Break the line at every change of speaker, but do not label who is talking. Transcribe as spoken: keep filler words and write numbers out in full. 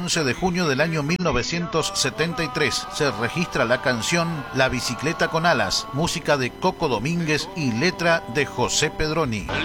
once de junio del año mil novecientos setenta y tres. Se registra la canción La bicicleta con alas, música de Coco Domínguez y letra de José Pedroni.